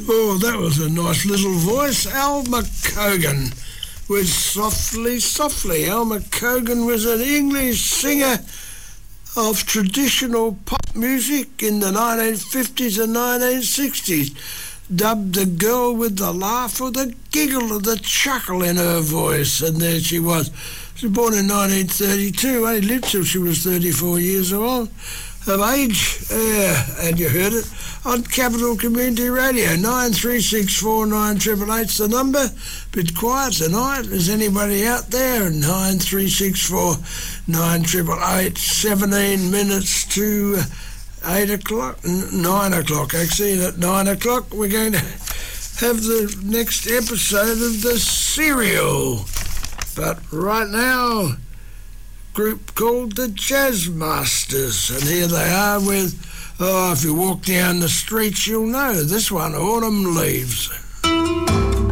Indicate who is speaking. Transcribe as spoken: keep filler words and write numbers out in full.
Speaker 1: Oh, that was a nice little voice. Al McCogan was Softly, Softly. Al McCogan was an English singer of traditional pop music in the nineteen fifties and nineteen sixties. Dubbed the girl with the laugh or the giggle or the chuckle in her voice. And there she was. She was born in nineteen thirty-two. Only lived till she was thirty-four years old. Of age, yeah, and you heard it on Capital Community Radio. Nine three six four nine triple eight's the number. Bit quiet tonight. Is anybody out there? Nine three six four nine triple eight. Seventeen minutes to eight o'clock. Nine o'clock actually. At nine o'clock, we're going to have the next episode of the Serial. But right now, group called the Jazz Masters, and here they are with, oh, if you walk down the streets you'll know this one, Autumn Leaves.